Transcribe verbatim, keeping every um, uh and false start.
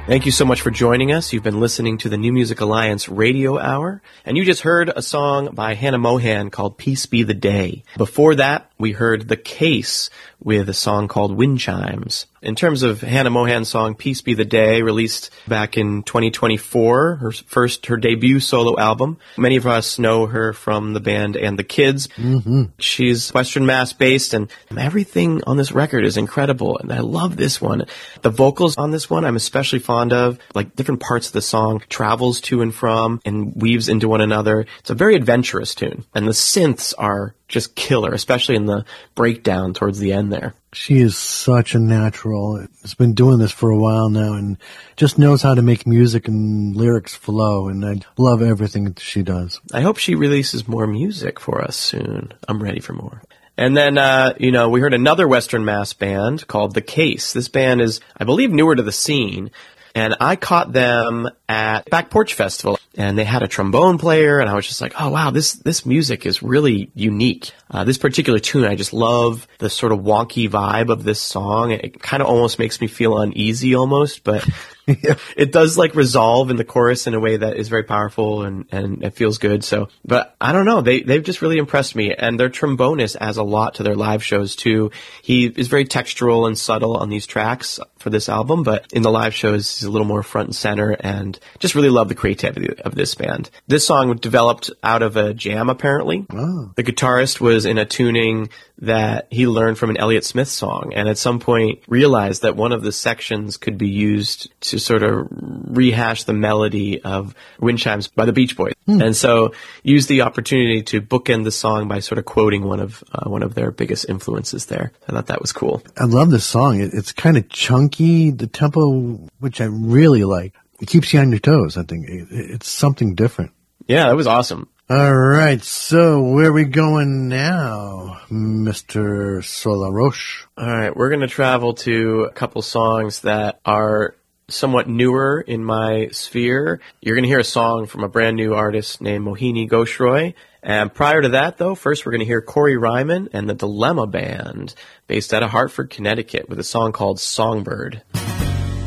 Thank you so much for joining us. You've been listening to the New Music Alliance Radio Hour, and you just heard a song by Hannah Mohan called Peace Be the Day. Before that, we heard The Case with a song called Wind Chimes. In terms of Hannah Mohan's song Peace Be the Day, released back in twenty twenty-four, her first, her debut solo album. Many of us know her from the band And the Kids. Mm-hmm. She's Western Mass based, and everything on this record is incredible, and I love this one. The vocals on this one I'm especially fond of, like different parts of the song travels to and from and weaves into one another. It's a very adventurous tune, and the synths are just killer, especially in the breakdown towards the end there. She is such a natural. Has been doing this for a while now and just knows how to make music and lyrics flow, and I love everything that she does. I hope she releases more music for us soon. I'm ready for more. And then, uh, you know, we heard another Western Mass band called The Case. This band is, I believe, newer to the scene. And I caught them at Back Porch Festival, and they had a trombone player, and I was just like, oh, wow, this this music is really unique. Uh, this particular tune, I just love the sort of wonky vibe of this song. It kind of almost makes me feel uneasy almost, but yeah. It does like resolve in the chorus in a way that is very powerful, and, and it feels good. So, but I don't know, they, they've just really impressed me, and their trombonist adds a lot to their live shows too. He is very textural and subtle on these tracks for this album, but in the live shows, he's a little more front and center, and just really love the creativity of this band. This song developed out of a jam, apparently. Oh. The guitarist was in a tuning that he learned from an Elliott Smith song, and at some point realized that one of the sections could be used to sort of rehash the melody of Wind Chimes by the Beach Boys. Hmm. And so used the opportunity to bookend the song by sort of quoting one of uh, one of their biggest influences there. I thought that was cool. I love this song. It, it's kind of chunky, the tempo, which I really like. It keeps you on your toes, I think. It, it's something different. Yeah, that was awesome. All right, so where are we going now, Mister Solaroche? All right, we're going to travel to a couple songs that are somewhat newer in my sphere. You're going to hear a song from a brand new artist named Mohini Ghoshroy. And prior to that, though, first we're going to hear Corey Ryman and the Dilemma Band, based out of Hartford, Connecticut, with a song called Songbird.